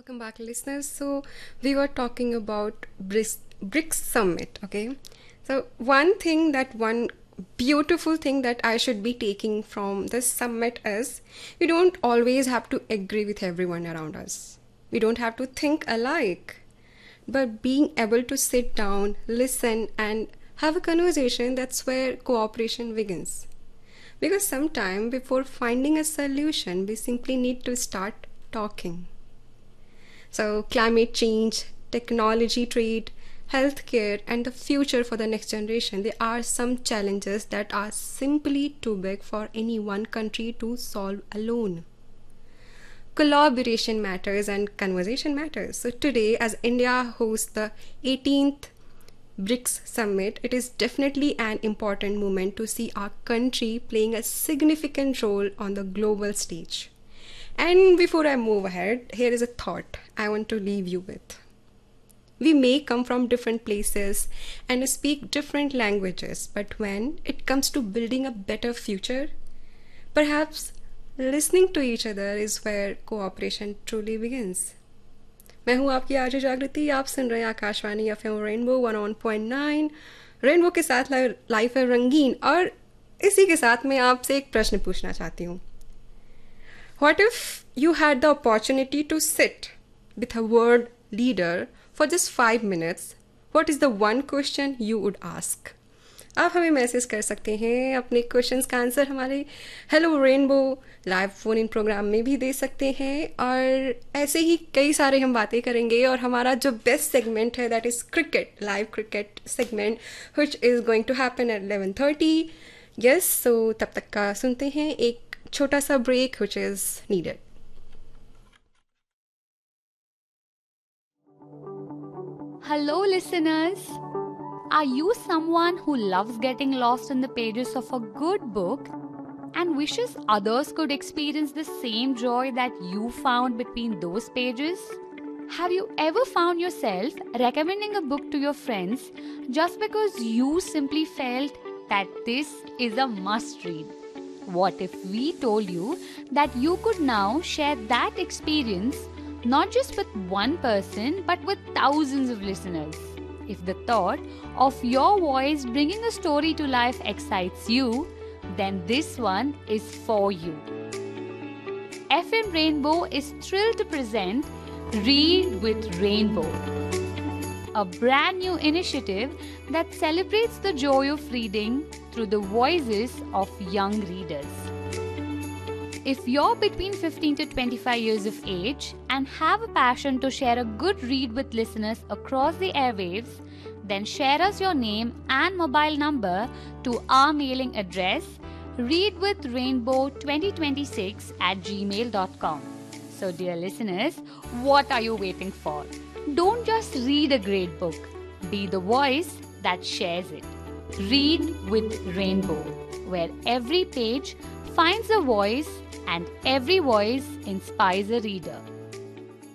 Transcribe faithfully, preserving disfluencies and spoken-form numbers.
Welcome back, listeners. So, we were talking about BRICS, BRICS Summit, okay? So, one thing that one beautiful thing that I should be taking from this summit is we don't always have to agree with everyone around us. We don't have to think alike. But being able to sit down, listen, and have a conversation, that's where cooperation begins. Because sometime before finding a solution, we simply need to start talking. So, climate change, technology trade, healthcare, and the future for the next generation, there are some challenges that are simply too big for any one country to solve alone. Collaboration matters and conversation matters. So, today, as India hosts the eighteenth BRICS Summit, it is definitely an important moment to see our country playing a significant role on the global stage. And before I move ahead, here is a thought I want to leave you with. We may come from different places and speak different languages, but when it comes to building a better future, perhaps listening to each other is where cooperation truly begins. मैं हूँ आपकी RJ जागृति. आप सुन रहे हैं Akashvani FM rainbow one one point nine. Rainbow के साथ life है रंगीन. और इसी के साथ मैं आपसे एक प्रश्न पूछना चाहती हूँ. What if you had the opportunity to sit with a world leader for just five minutes? What is the one question you would ask? आप हमें मैसेज कर सकते हैं. अपने क्वेश्चंस का आंसर हमारे hello rainbow live phone in programme में भी दे सकते हैं. और ऐसे ही कई सारे हम बातें करेंगे. और हमारा जो बेस्ट सेगमेंट है that is cricket, live cricket segment, which is going to happen at eleven thirty. Yes, सो तब तक का सुनते हैं एक छोटा सा break which is needed. Hello, listeners. Are you someone who loves getting lost in the pages of a good book and wishes others could experience the same joy that you found between those pages? Have you ever found yourself recommending a book to your friends just because you simply felt that this is a must read? What if we told you that you could now share that experience not just with one person but with thousands of listeners? If the thought of your voice bringing a story to life excites you, then this one is for you. F M Rainbow is thrilled to present Read with Rainbow, a brand new initiative that celebrates the joy of reading through the voices of young readers. If you're between fifteen to twenty-five years of age and have a passion to share a good read with listeners across the airwaves, then share us your name and mobile number to our mailing address readwithrainbow twenty twenty-six at gmail dot com. So dear listeners, what are you waiting for? Don't just read a great book. Be the voice that shares it. Read with Rainbow, where every page finds a voice and every voice inspires a reader.